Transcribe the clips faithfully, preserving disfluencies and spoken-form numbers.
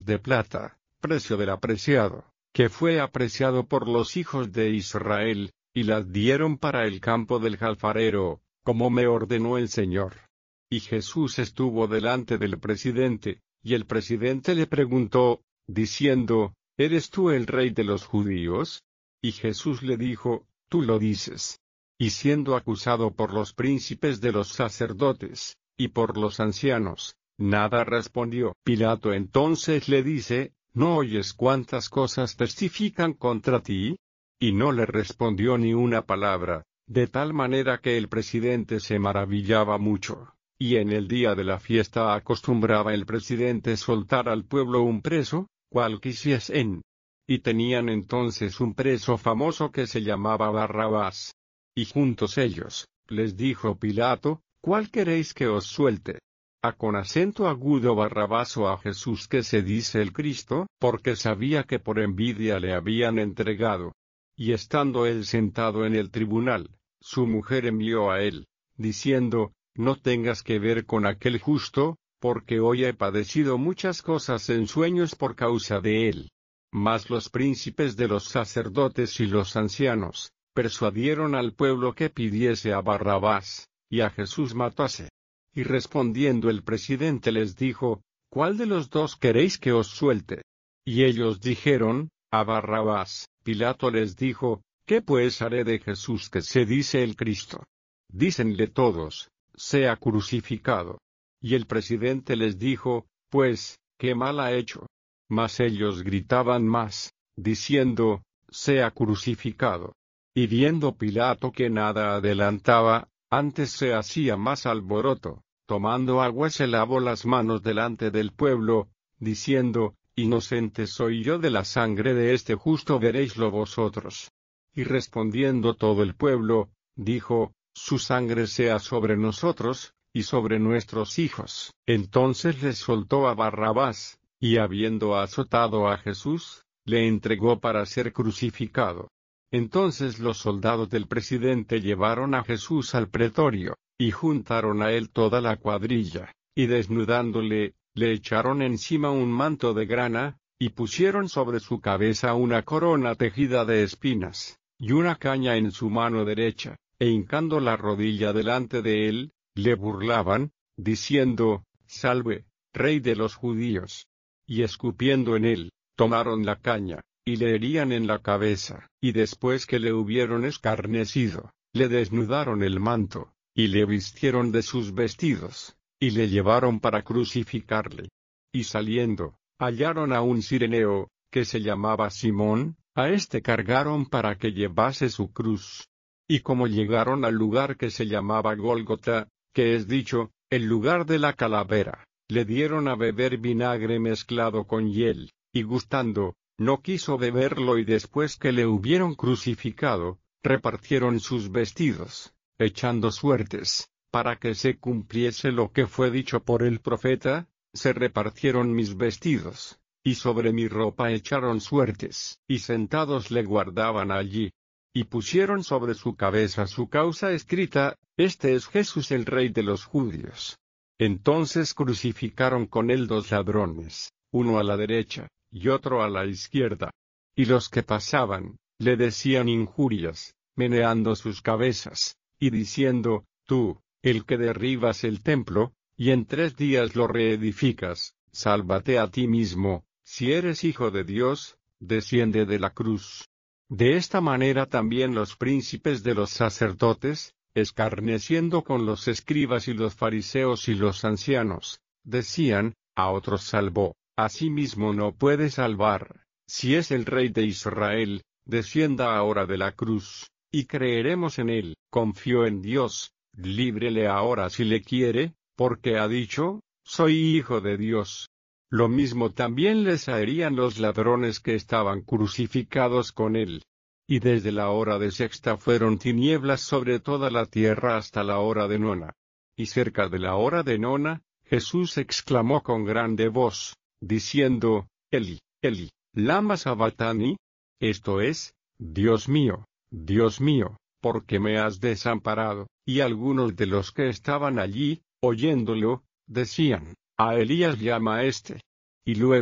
de plata, precio del apreciado, que fue apreciado por los hijos de Israel, y las dieron para el campo del alfarero, como me ordenó el Señor. Y Jesús estuvo delante del presidente, y el presidente le preguntó, diciendo, ¿eres tú el rey de los judíos? Y Jesús le dijo, tú lo dices. Y siendo acusado por los príncipes de los sacerdotes, y por los ancianos, nada respondió. Pilato entonces le dice, ¿no oyes cuántas cosas testifican contra ti? Y no le respondió ni una palabra, de tal manera que el presidente se maravillaba mucho. Y en el día de la fiesta acostumbraba el presidente soltar al pueblo un preso, cual quisiesen. Y tenían entonces un preso famoso que se llamaba Barrabás. Y juntos ellos, les dijo Pilato, ¿cuál queréis que os suelte? ¿A con acento agudo Barrabás o a Jesús que se dice el Cristo? Porque sabía que por envidia le habían entregado. Y estando él sentado en el tribunal, su mujer envió a él, diciendo, no tengas que ver con aquel justo, porque hoy he padecido muchas cosas en sueños por causa de él. Mas los príncipes de los sacerdotes y los ancianos, persuadieron al pueblo que pidiese a Barrabás, y a Jesús matase. Y respondiendo el presidente les dijo, ¿cuál de los dos queréis que os suelte? Y ellos dijeron, a Barrabás. Pilato les dijo, ¿qué pues haré de Jesús que se dice el Cristo? Dícenle todos, sea crucificado. Y el presidente les dijo, pues, ¿qué mal ha hecho? Mas ellos gritaban más, diciendo, sea crucificado. Y viendo Pilato que nada adelantaba, antes se hacía más alboroto, tomando agua se lavó las manos delante del pueblo, diciendo, inocente soy yo de la sangre de este justo, veréislo vosotros. Y respondiendo todo el pueblo, dijo, su sangre sea sobre nosotros, y sobre nuestros hijos. Entonces les soltó a Barrabás, y habiendo azotado a Jesús, le entregó para ser crucificado. Entonces los soldados del presidente llevaron a Jesús al pretorio, y juntaron a él toda la cuadrilla, y desnudándole, le echaron encima un manto de grana, y pusieron sobre su cabeza una corona tejida de espinas, y una caña en su mano derecha, e hincando la rodilla delante de él, le burlaban, diciendo, Salve, Rey de los judíos. Y escupiendo en él, tomaron la caña, y le herían en la cabeza, y después que le hubieron escarnecido, le desnudaron el manto, y le vistieron de sus vestidos, y le llevaron para crucificarle. Y saliendo, hallaron a un cireneo, que se llamaba Simón, a éste cargaron para que llevase su cruz. Y como llegaron al lugar que se llamaba Gólgota, que es dicho, el lugar de la calavera, le dieron a beber vinagre mezclado con hiel, y gustando, no quiso beberlo, y después que le hubieron crucificado, repartieron sus vestidos, echando suertes, para que se cumpliese lo que fue dicho por el profeta, se repartieron mis vestidos, y sobre mi ropa echaron suertes, y sentados le guardaban allí. Y pusieron sobre su cabeza su causa escrita, Este es Jesús el Rey de los judíos. Entonces crucificaron con él dos ladrones, uno a la derecha, y otro a la izquierda. Y los que pasaban, le decían injurias, meneando sus cabezas, y diciendo, Tú, el que derribas el templo, y en tres días lo reedificas, sálvate a ti mismo, si eres hijo de Dios, desciende de la cruz. De esta manera también los príncipes de los sacerdotes, escarneciendo con los escribas y los fariseos y los ancianos, decían, a otros salvó, a sí mismo no puede salvar, si es el Rey de Israel, descienda ahora de la cruz, y creeremos en él. Confió en Dios, líbrele ahora si le quiere, porque ha dicho, soy hijo de Dios. Lo mismo también les harían los ladrones que estaban crucificados con él. Y desde la hora de sexta fueron tinieblas sobre toda la tierra hasta la hora de nona. Y cerca de la hora de nona, Jesús exclamó con grande voz, diciendo, Eli, Eli, lama sabactani, esto es, Dios mío, Dios mío, ¿por qué me has desamparado? Y algunos de los que estaban allí, oyéndolo, decían, a Elías llama a éste. Y luego,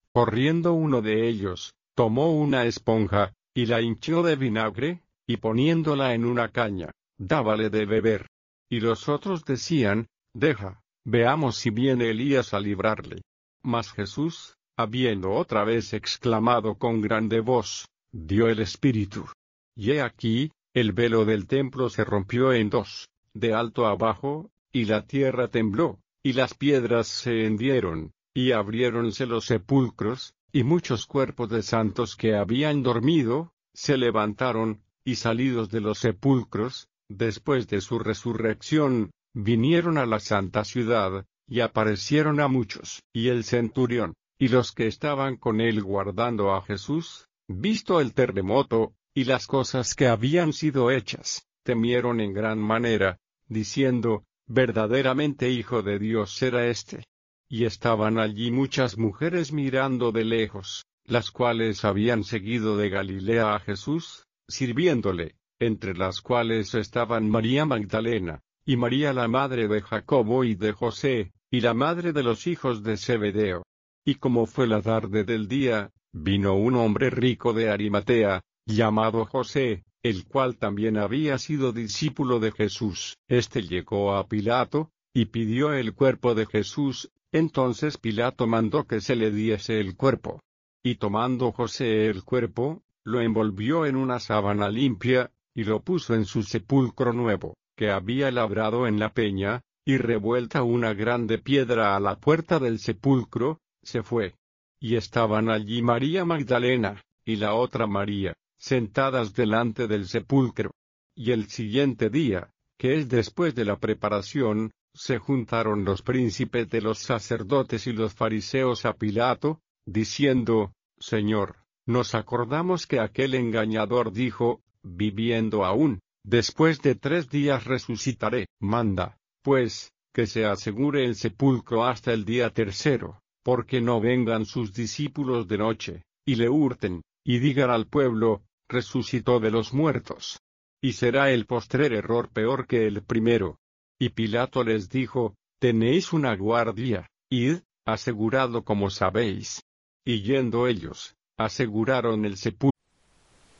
Corriendo uno de ellos, tomó una esponja, y la hinchió de vinagre, y poniéndola en una caña, dábale de beber. Y los otros decían, deja, veamos si viene Elías a librarle. Mas Jesús, habiendo otra vez exclamado con grande voz, dio el Espíritu. Y he aquí, el velo del templo se rompió en dos, de alto abajo, y la tierra tembló, y las piedras se hendieron, y abriéronse los sepulcros, y muchos cuerpos de santos que habían dormido, se levantaron, y salidos de los sepulcros, después de su resurrección, vinieron a la santa ciudad, y aparecieron a muchos. Y el centurión, y los que estaban con él guardando a Jesús, visto el terremoto, y las cosas que habían sido hechas, temieron en gran manera, diciendo, verdaderamente Hijo de Dios era este. Y estaban allí muchas mujeres mirando de lejos, las cuales habían seguido de Galilea a Jesús, sirviéndole, entre las cuales estaban María Magdalena, y María la madre de Jacobo y de José, y la madre de los hijos de Zebedeo. Y como fue la tarde del día, vino un hombre rico de Arimatea, llamado José, el cual también había sido discípulo de Jesús. Este llegó a Pilato, y pidió el cuerpo de Jesús. Entonces Pilato mandó que se le diese el cuerpo. Y tomando José el cuerpo, lo envolvió en una sábana limpia, y lo puso en su sepulcro nuevo, que había labrado en la peña, y revuelta una grande piedra a la puerta del sepulcro, se fue. Y estaban allí María Magdalena, y la otra María, sentadas delante del sepulcro. Y el siguiente día, que es después de la preparación, se juntaron los príncipes de los sacerdotes y los fariseos a Pilato, diciendo, Señor, nos acordamos que aquel engañador dijo, viviendo aún, después de tres días resucitaré. Manda, pues, que se asegure el sepulcro hasta el día tercero, porque no vengan sus discípulos de noche, y le hurten, y digan al pueblo, resucitó de los muertos. Y será el postrer error peor que el primero. Y Pilato les dijo, tenéis una guardia, id, aseguradlo como sabéis. Y yendo ellos, aseguraron el sepulcro.